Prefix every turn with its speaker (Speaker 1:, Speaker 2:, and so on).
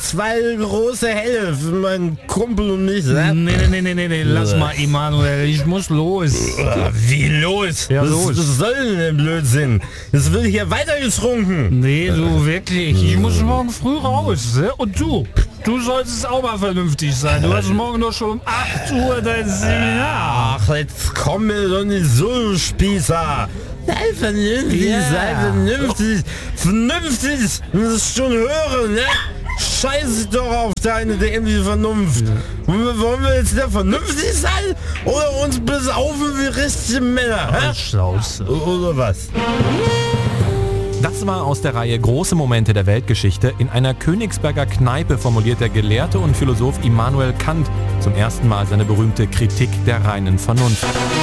Speaker 1: zwei große Helle für meinen Kumpel und mich. Ne?
Speaker 2: Nee, lass mal, Emanuel, ich muss los.
Speaker 1: Wie los?
Speaker 2: Ja,
Speaker 1: was,
Speaker 2: los.
Speaker 1: Was soll denn der Blödsinn? Es wird hier weiter getrunken.
Speaker 2: Nee, du wirklich, ich muss morgen früh raus. Ne? Und du solltest auch mal vernünftig sein. Du hast morgen doch schon um 8 Uhr dein Seminar.
Speaker 1: Ach, jetzt komm mir doch nicht so, du Spießer. Sei vernünftig, sei vernünftig. Vernünftig, das ist schon hören, ne? Scheiß doch auf deine dämliche Vernunft. Wollen wir jetzt wieder vernünftig sein? Oder uns besaufen wie richtige Männer? Hä?
Speaker 2: Schnauze.
Speaker 1: Oder was?
Speaker 3: Das war aus der Reihe Große Momente der Weltgeschichte. In einer Königsberger Kneipe formuliert der Gelehrte und Philosoph Immanuel Kant zum ersten Mal seine berühmte Kritik der reinen Vernunft.